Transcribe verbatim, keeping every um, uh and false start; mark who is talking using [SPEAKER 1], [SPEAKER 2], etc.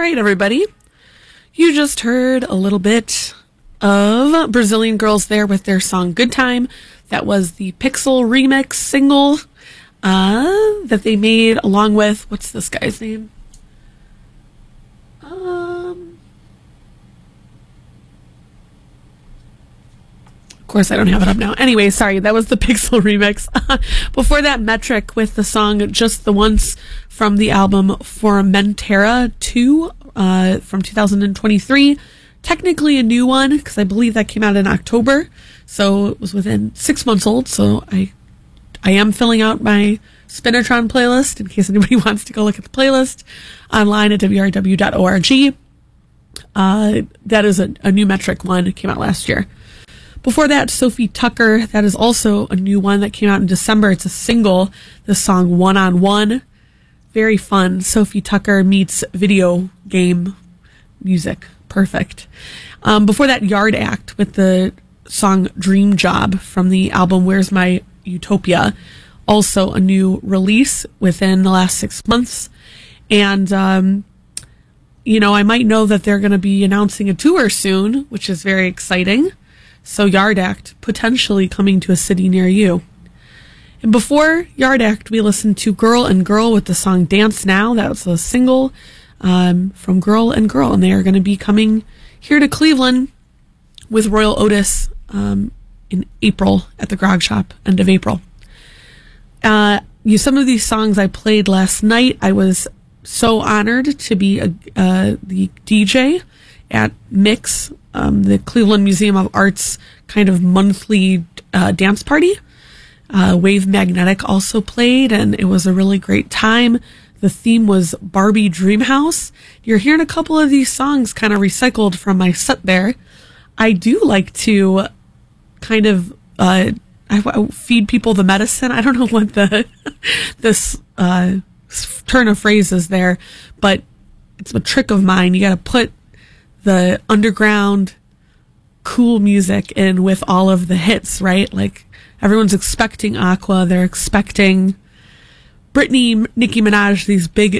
[SPEAKER 1] right, everybody. You just heard a little bit of Brazilian Girls there with their song Good Time. That was the Pixel remix single uh, that they made along with, what's this guy's name? Um, of course, I don't have it up now. Anyway, sorry, that was the Pixel remix. Before that, Metric with the song Just the Once from the album Formentera two uh, from two thousand twenty-three. Technically a new one, because I believe that came out in October, so it was within six months old, so I I am filling out my Spinatron playlist in case anybody wants to go look at the playlist online at w r w dot org. Uh, that is a, a new Metric one. It came out last year. Before that, Sophie Tucker. That is also a new one that came out in December. It's a single. The song One on One. Very fun. Sophie Tucker meets video game music. Perfect. Um, before that, Yard Act with the song Dream Job from the album Where's My Utopia. Also a new release within the last six months. And, um, you know, I might know that they're going to be announcing a tour soon, which is very exciting. So Yard Act potentially coming to a city near you. And before Yard Act, we listened to Girl and Girl with the song Dance Now. That was a single um, from Girl and Girl. And they are going to be coming here to Cleveland with Royal Otis um, in April at the Grog Shop, end of April. Uh, you, some of these songs I played last night, I was so honored to be a, uh, the D J at Mix, um, the Cleveland Museum of Art's kind of monthly uh, dance party. Uh, Wave Magnetic also played, and it was a really great time. The theme was Barbie Dreamhouse. You're hearing a couple of these songs kind of recycled from my set there. I do like to kind of uh, I, I feed people the medicine. I don't know what the this uh, turn of phrase is there, but it's a trick of mine. You got to put the underground cool music in with all of the hits, right? Like everyone's expecting Aqua, they're expecting Britney, Nicki Minaj, these big